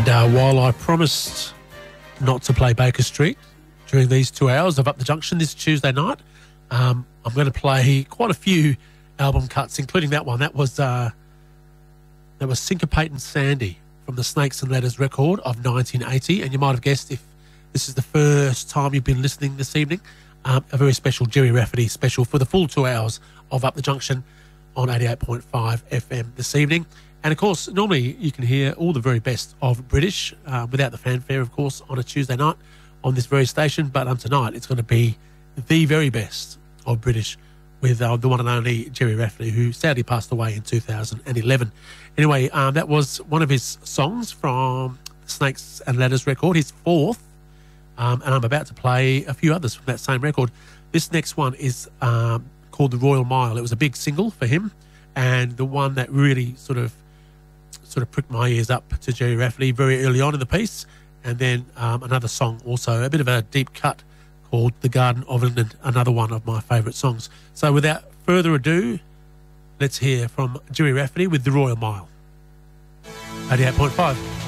And while I promised not to play Baker Street during these 2 hours of Up the Junction this Tuesday night, I'm going to play quite a few album cuts, including that one. That was Syncopated Sandy from the Snakes and Ladders record of 1980. And you might have guessed, if this is the first time you've been listening this evening, a very special Jerry Rafferty special for the full 2 hours of Up the Junction on 88.5 FM this evening. And, of course, normally you can hear all the very best of British without the fanfare, of course, on a Tuesday night on this very station. But tonight it's going to be the very best of British with the one and only Jerry Rafferty, who sadly passed away in 2011. Anyway, that was one of his songs from Snakes and Ladders record, his fourth. And I'm about to play a few others from that same record. This next one is called The Royal Mile. It was a big single for him, and the one that really sort of pricked my ears up to Jerry Rafferty very early on in the piece. And then another song also, a bit of a deep cut, called The Garden of England, another one of my favourite songs. So without further ado, let's hear from Jerry Rafferty with The Royal Mile. 88.5.